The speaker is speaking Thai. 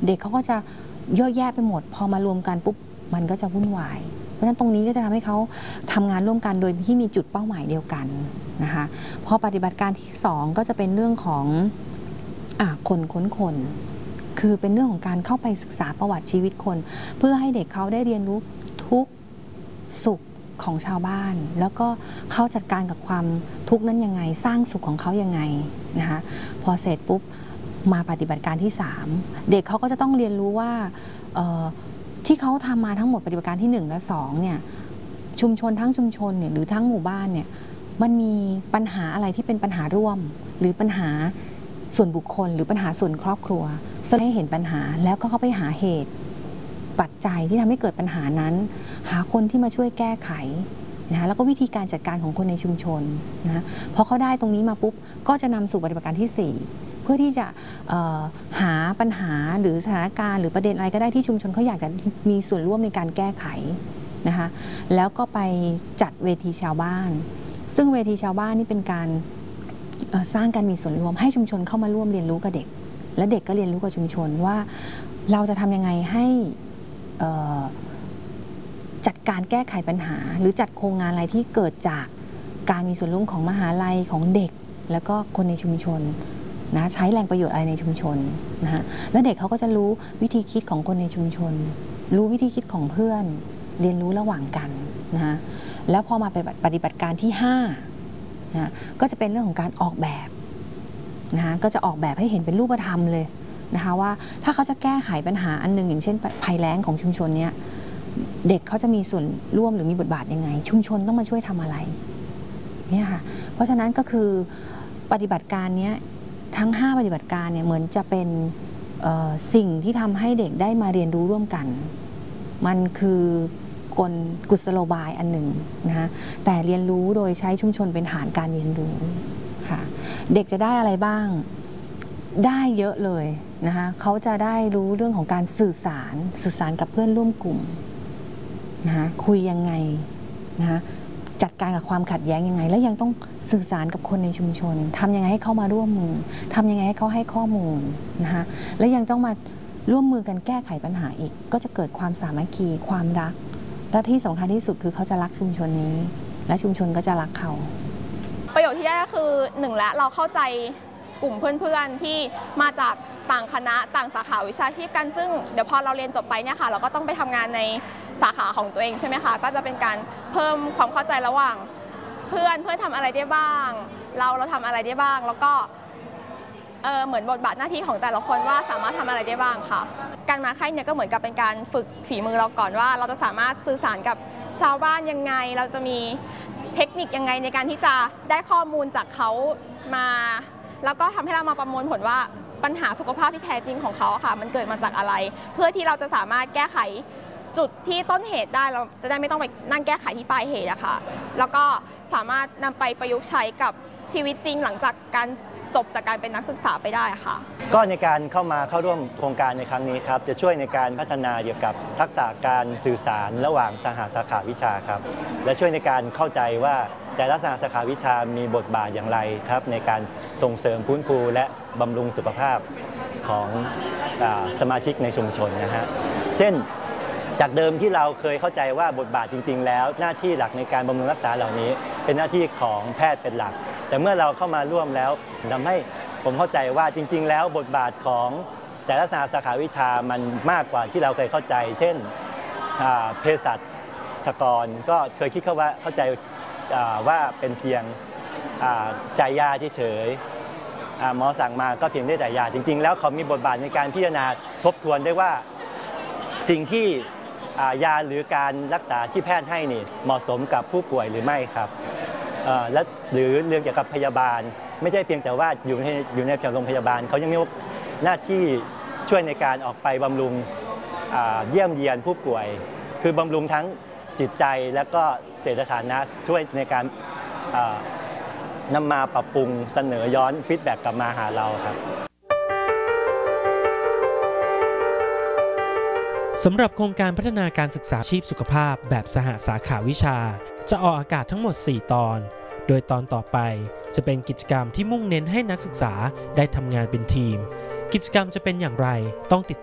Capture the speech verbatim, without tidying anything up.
เด็กเขาก็จะเยอะแยะไปหมดพอมารวมกันปุ๊บมันก็จะวุ่นวายเพราะฉะนั้นตรงนี้ก็จะทำให้เขาทำงานร่วมกันโดยที่มีจุดเป้าหมายเดียวกันนะคะพอปฏิบัติการที่สองก็จะเป็นเรื่องของอ่ะคนค้นคนคือเป็นเรื่องของการเข้าไปศึกษาประวัติชีวิตคนเพื่อให้เด็กเขาได้เรียนรู้ทุกสุขของชาวบ้านแล้วก็เขาจัดการกับความทุกข์นั้นยังไงสร้างสุขของเขายังไงนะคะพอเสร็จปุ๊บมาปฏิบัติการที่สามเด็กเขาก็จะต้องเรียนรู้ว่าที่เขาทำมาทั้งหมดปฏิบัติการที่หนึ่งและสองเนี่ยชุมชนทั้งชุมชนเนี่ยหรือทั้งหมู่บ้านเนี่ยมันมีปัญหาอะไรที่เป็นปัญหาร่วมหรือปัญหาส่วนบุคคลหรือปัญหาส่วนครอบครัวแสดงให้เห็นปัญหาแล้วก็เข้าไปหาเหตุปัจจัยที่ทำให้เกิดปัญหานั้นหาคนที่มาช่วยแก้ไขนะแล้วก็วิธีการจัดการของคนในชุมชนนะพอเขาได้ตรงนี้มาปุ๊บก็จะนำสู่ปฏิบัติการที่สี่เพื่อที่จะหาปัญหาหรือสถานการณ์หรือประเด็นอะไรก็ได้ที่ชุมชนเขาอยากจะมีส่วนร่วมในการแก้ไขนะคะแล้วก็ไปจัดเวทีชาวบ้านซึ่งเวทีชาวบ้านนี่เป็นการสร้างการมีส่วนร่วมให้ชุมชนเข้ามาร่วมเรียนรู้กับเด็กและเด็กก็เรียนรู้กับชุมชนว่าเราจะทำยังไงให้จัดการแก้ไขปัญหาหรือจัดโครงงานอะไรที่เกิดจากการมีส่วนร่วมของมหาลัยของเด็กแล้วก็คนในชุมชนนะใช้แรงประโยชน์อะไรในชุมชนนะฮะแล้วเด็กเขาก็จะรู้วิธีคิดของคนในชุมชนรู้วิธีคิดของเพื่อนเรียนรู้ระหว่างกันนะฮะแล้วพอมาปฏิบัติการที่ห้านะก็จะเป็นเรื่องของการออกแบบนะฮะก็จะออกแบบให้เห็นเป็นรูปธรรมเลยนะคะว่าถ้าเขาจะแก้ไขปัญหาอันนึงอย่างเช่นภัยแล้งของชุมชนเนี้ยเด็กเขาจะมีส่วนร่วมหรือมีบทบาทยังไงชุมชนต้องมาช่วยทำอะไรเนี่ยค่ะเพราะฉะนั้นก็คือปฏิบัติการนี้ทั้งห้าปฏิบัติการเนี่ยเหมือนจะเป็นสิ่งที่ทำให้เด็กได้มาเรียนรู้ร่วมกันมันคือกลกุศโลบายอันหนึ่งนะแต่เรียนรู้โดยใช้ชุมชนเป็นฐานการเรียนรู้ค่ะเด็กจะได้อะไรบ้างได้เยอะเลยนะคะเขาจะได้รู้เรื่องของการสื่อสารสื่อสารกับเพื่อนร่วมกลุ่มนะคะคุยยังไงนะคะจัดการกับความขัดแย้งยังไงและยังต้องสื่อสารกับคนในชุมชนทำยังไงให้เข้ามาร่วมมือทำยังไงให้เขาให้ข้อมูลนะคะและยังต้องมาร่วมมือกันแก้ไขปัญหาอีกก็จะเกิดความสามัคคีความรักและที่สำคัญที่สุดคือเขาจะรักชุมชนนี้และชุมชนก็จะรักเขาประโยชน์ที่ได้ก็คือหนึ่งและเราเข้าใจกลุ่มเพื่อนๆที่มาจากต่างคณะต่างสาขาวิชาชีพกันซึ่งเดี๋ยวพอเราเรียนจบไปเนี่ยค่ะเราก็ต้องไปทำงานในสาขาของตัวเองใช่ไหมคะก็จะเป็นการเพิ่มความเข้าใจระหว่างเพื่อนเพื่อนทำอะไรได้บ้างเราเราทำอะไรได้บ้างแล้วก็เออเหมือนบทบาทหน้าที่ของแต่ละคนว่าสามารถทำอะไรได้บ้างค่ะการมาค่ายเนี่ยก็เหมือนกับเป็นการฝึกฝีมือเราก่อนว่าเราจะสามารถสื่อสารกับชาวบ้านยังไงเราจะมีเทคนิคยังไงในการที่จะได้ข้อมูลจากเขามาแล้วก็ทำให้เรามาประมวลผลว่าปัญหาสุขภาพที่แท้จริงของเขาค่ะมันเกิดมาจากอะไรเพื่อที่เราจะสามารถแก้ไขจุดที่ต้นเหตุได้เราจะได้ไม่ต้องไปนั่งแก้ไขที่ปลายเหตุอะค่ะแล้วก็สามารถนำไปประยุกต์ใช้กับชีวิตจริงหลังจากการจบจากการเป็นนักศึกษาไปได้ค่ะก็ในการเข้ามาเข้าร่วมโครงการในครั้งนี้ครับจะช่วยในการพัฒนาเกี่ยวกับทักษะการสื่อสารระหว่างสหสาขาวิชาครับและช่วยในการเข้าใจว่าแต่ละสหสาขาวิชามีบทบาทอย่างไรครับในการส่งเสริมฟื้นฟูและบำรุงสุขภาพของสมาชิกในชุมชนนะฮะเช่นจากเดิมที่เราเคยเข้าใจว่าบทบาทจริงๆแล้วหน้าที่หลักในการบำรุงรักษาเหล่านี้เป็นหน้าที่ของแพทย์เป็นหลักแต่เมื่อเราเข้ามาร่วมแล้วทำให้ผมเข้าใจว่าจริงๆแล้วบทบาทของแต่ละสาขาวิชามันมากกว่าที่เราเคยเข้าใจ เช่นเภสัชกรก็เคยคิดเข้าว่าเข้าใจว่าเป็นเพียงจ่ายยาเฉยๆหมอสั่งมาก็เพียงได้จ่ายยาจริงๆแล้วเขามีบทบาทในการพิจารณาทบทวนได้ว่าสิ่งที่ยาหรือการรักษาที่แพทย์ให้นี่เหมาะสมกับผู้ป่วยหรือไม่ครับและหรือเรื่องเกี่ยวกับพยาบาลไม่ใช่เพียงแต่ว่าอยู่ในอยู่ในเพียงโรงพยาบาลเขายังมีหน้าที่ช่วยในการออกไปบำรุงเยี่ยมเยียนผู้ป่วยคือบำรุงทั้งจิตใจและก็เศรษฐฐานะช่วยในการนำมาปรับปรุงเสนอย้อนฟีดแบ็กกลับมาหาเราครับสำหรับโครงการพัฒนาการศึกษาชีพสุขภาพแบบสหสาขาวิชาจะออกอากาศทั้งหมดสี่ตอนโดยตอนต่อไปจะเป็นกิจกรรมที่มุ่งเน้นให้นักศึกษาได้ทำงานเป็นทีมกิจกรรมจะเป็นอย่างไรต้องติด